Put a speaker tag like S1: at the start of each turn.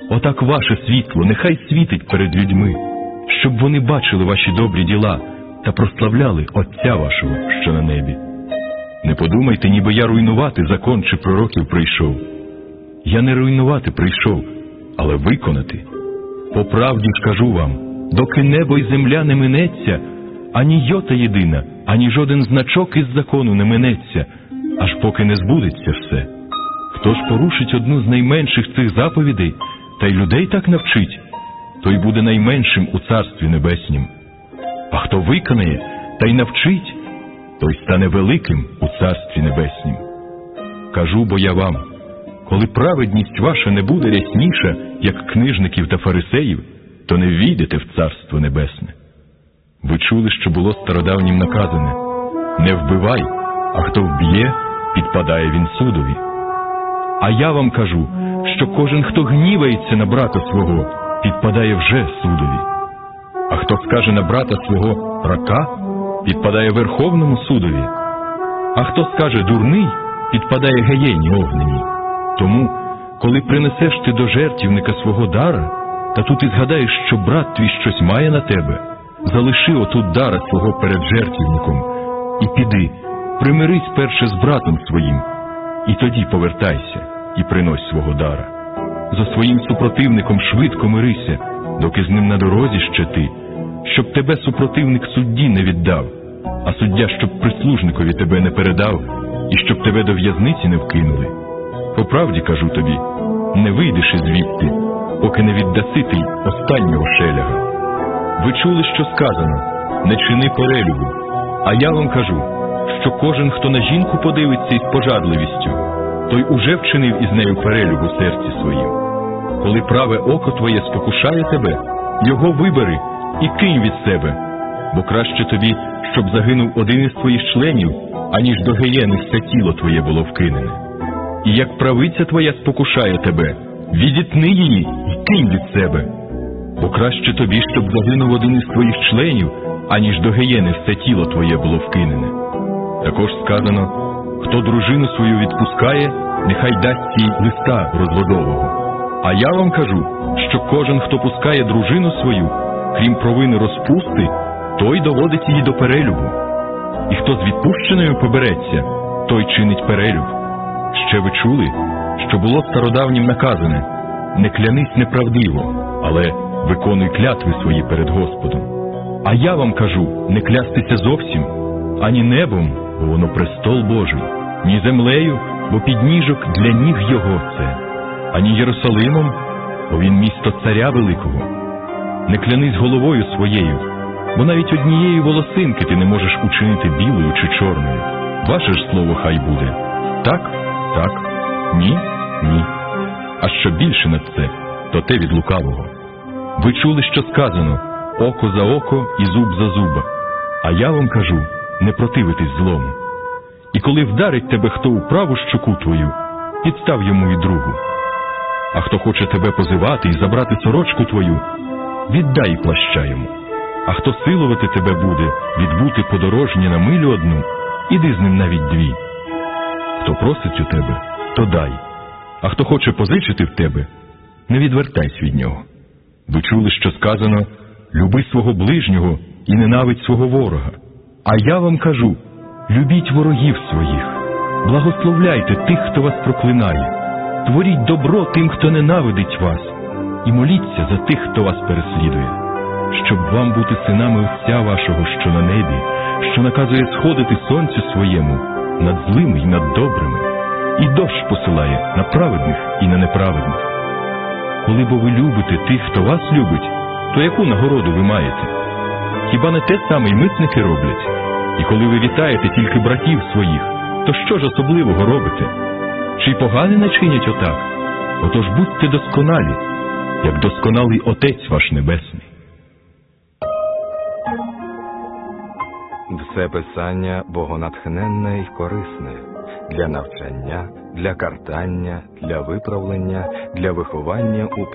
S1: Отак ваше світло нехай світить перед людьми, щоб вони бачили ваші добрі діла та прославляли Отця вашого, що на небі. Не подумайте, ніби я руйнувати закон чи пророків прийшов. Я не руйнувати прийшов, але виконати. По правді ж кажу вам, доки небо й земля не минеться, ані йота єдина, ані жоден значок із закону не минеться, аж поки не збудеться все. Хто ж порушить одну з найменших цих заповідей, та й людей так навчить, той буде найменшим у Царстві Небеснім. А хто виконає та й навчить, той стане великим у Царстві Небеснім. Кажу бо я вам, коли праведність ваша не буде рясніша, як книжників та фарисеїв, то не ввійдете в Царство Небесне. Ви чули, що було стародавнім наказане: не вбивай, а хто вб'є, підпадає він судові. А я вам кажу, що кожен, хто гнівається на брата свого, підпадає вже судові. А хто скаже на брата свого рака, підпадає Верховному судові. А хто скаже дурний, підпадає гієні огненій. Тому, коли принесеш ти до жертвівника свого дара, та тут і згадаєш, що брат твій щось має на тебе, залиши отут дара свого перед жертвівником і піди, примирись перше з братом своїм, і тоді повертайся і принось свого дара. За своїм супротивником швидко мирися, доки з ним на дорозі ще ти, щоб тебе супротивник судді не віддав, а суддя, щоб прислужникові тебе не передав, і щоб тебе до в'язниці не вкинули. По правді кажу тобі, не вийдеш звідти, поки не віддаси ти останнього шеляга. Ви чули, що сказано: не чини перелюбу. А я вам кажу, що кожен, хто на жінку подивиться із пожадливістю, той уже вчинив із нею перелюб у серці своїм. Коли праве око твоє спокушає тебе, його вибери і кинь від себе, бо краще тобі, щоб загинув один із твоїх членів, аніж до гієни все тіло твоє було вкинене. І як правиця твоя спокушає тебе, відітни її і кинь від себе, бо краще тобі, щоб загинув один із твоїх членів, аніж до гієни все тіло твоє було вкинене. Також сказано: хто дружину свою відпускає, нехай дасть їй листа розводового. А я вам кажу, що кожен, хто пускає дружину свою, крім провини розпусти, той доводить її до перелюбу. І хто з відпущеною побереться, той чинить перелюб. Ще ви чули, що було стародавнім наказане: не клянись неправдиво, але виконуй клятви свої перед Господом. А я вам кажу, не клястися зовсім, ані небом, бо воно престол Божий, ні землею, бо підніжок для ніг його це, ані Єрусалимом, бо він місто царя великого. Не клянись головою своєю, бо навіть однієї волосинки ти не можеш учинити білою чи чорною. Ваше ж слово хай буде так, так, ні, ні. А що більше над це, то те від лукавого. Ви чули, що сказано: око за око і зуб за зуба. А я вам кажу, не противитись злому. І коли вдарить тебе хто у праву щоку твою, підстав йому і другу. А хто хоче тебе позивати і забрати сорочку твою, віддай і плаща йому. А хто силувати тебе буде, відбути подорожнє на милю одну, іди з ним навіть дві. Хто просить у тебе, то дай. А хто хоче позичити в тебе, не відвертайся від нього. Ви чули, що сказано: люби свого ближнього і ненавидь свого ворога. А я вам кажу, любіть ворогів своїх, благословляйте тих, хто вас проклинає, творіть добро тим, хто ненавидить вас, і моліться за тих, хто вас переслідує, щоб вам бути синами Отця вашого, що на небі, що наказує сходити сонцю своєму над злими і над добрими, і дощ посилає на праведних і на неправедних. Коли бо ви любите тих, хто вас любить, то яку нагороду ви маєте? Хіба не те саме й митники роблять? І коли ви вітаєте тільки братів своїх, то що ж особливого робите? Чи й погане не чинять отак? Отож будьте досконалі, як досконалий Отець ваш Небесний.
S2: Все писання богонатхненне й корисне для навчання, для картання, для виправлення, для виховання у